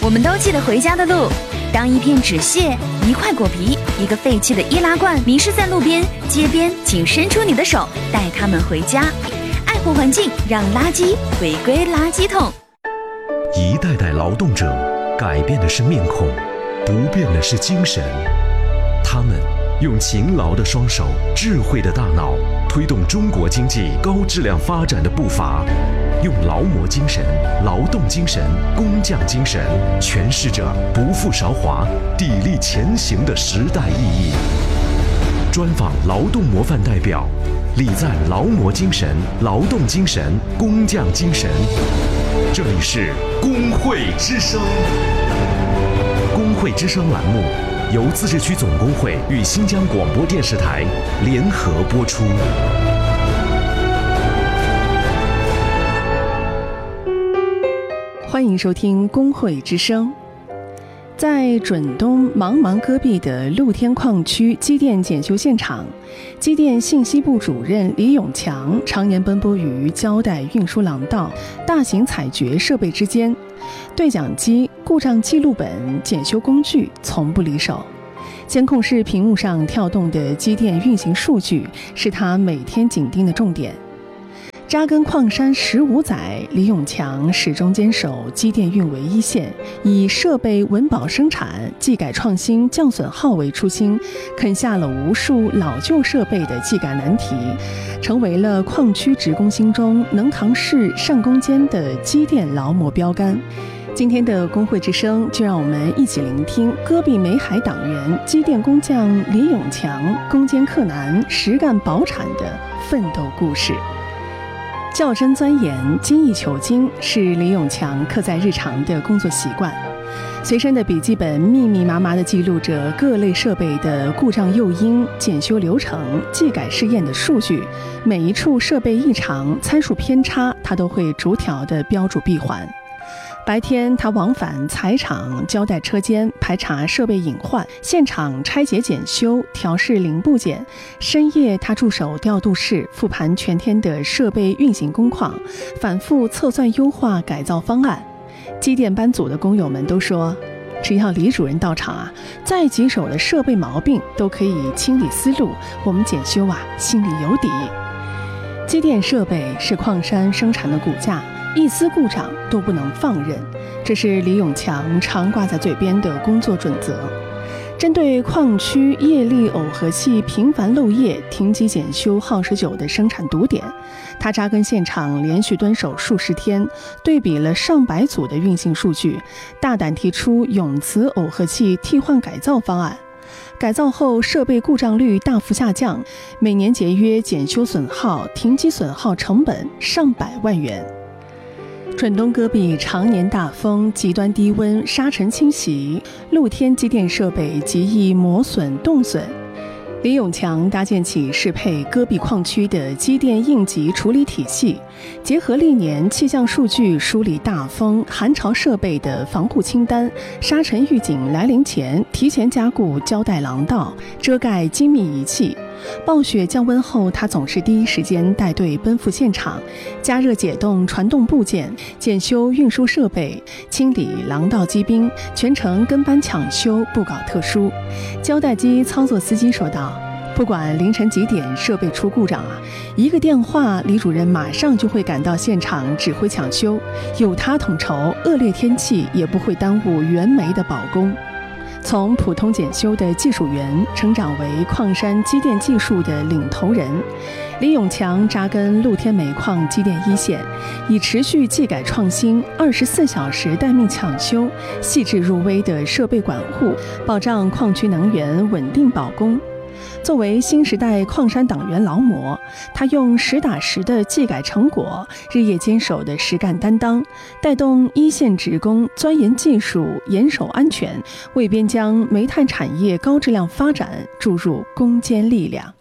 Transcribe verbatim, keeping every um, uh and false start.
我们都记得回家的路。当一片纸屑、一块果皮、一个废弃的易拉罐迷失在路边、街边，请伸出你的手，带他们回家。爱护环境，让垃圾回归垃圾桶。 一代代劳动者改变的是面孔，不变的是精神。他们用勤劳的双手、智慧的大脑，推动中国经济高质量发展的步伐。用劳模精神、劳动精神、工匠精神，诠释着不负韶华、砥砺前行的时代意义。专访劳动模范代表，礼赞劳模精神、劳动精神、工匠精神。这里是工会之声。工会之声栏目由自治区总工会与新疆广播电视台联合播出。 欢迎收听工会之声。在准东茫茫戈壁的露天矿区机电检修现场，机电信息部主任李永强常年奔波于胶带运输廊道、大型采掘设备之间，对讲机、故障记录本、检修工具从不离手。监控室屏幕上跳动的机电运行数据是他每天紧盯的重点。扎根矿山十五载，李永强始终坚守机电运维一线，以设备稳保生产、技改创新、降损耗为初心，啃下了无数老旧设备的技改难题，成为了矿区职工心中能扛事、善攻坚的机电劳模标杆。今天的工会之声，就让我们一起聆听戈壁梅海党员、机电工匠李永强攻坚克难、实干保产的奋斗故事。较真钻研、精益求精是李永强刻在日常的工作习惯。随身的笔记本密密麻麻地记录着各类设备的故障诱因、检修流程、技改试验的数据，每一处设备异常、参数偏差，他都会逐条地标注闭环。白天他往返材厂、胶带车间排查设备隐患，现场拆解检修、调试零部件；深夜他驻守调度室，复盘全天的设备运行工况，反复测算优化改造方案。机电班组的工友们都说，只要李主任到场啊，再棘手的设备毛病都可以清理思路，我们检修啊心里有底。机电设备是矿山生产的骨架，一丝故障都不能放任，这是李永强常挂在嘴边的工作准则。针对矿区液力耦合器频繁漏液、停机检修耗时久的生产堵点，他扎根现场，连续蹲守数十天，对比了上百组的运行数据，大胆提出永磁耦合器替换改造方案。改造后设备故障率大幅下降，每年节约检修损耗、停机损耗成本上百万元。准东戈壁常年大风、极端低温、沙尘侵袭，露天机电设备极易磨损冻损。李永强搭建起适配戈壁矿区的机电应急处理体系，结合历年气象数据梳理大风、寒潮设备的防护清单，沙尘预警来临前提前加固胶带廊道，遮盖精密仪器。暴雪降温后，他总是第一时间带队奔赴现场，加热解冻传动部件，检修运输设备，清理廊道机冰，全程跟班抢修，不搞特殊。胶带机操作司机说道，不管凌晨几点设备出故障啊，一个电话，李主任马上就会赶到现场指挥抢修，有他统筹，恶劣天气也不会耽误原煤的保工。从普通检修的技术员成长为矿山机电技术的领头人，李永强扎根露天煤矿机电一线，以持续技改创新、二十四小时待命抢修、细致入微的设备管护，保障矿区能源稳定保供。作为新时代矿山党员劳模，他用实打实的技改成果、日夜坚守的实干担当，带动一线职工钻研技术、严守安全，为边疆煤炭产业高质量发展注入攻坚力量。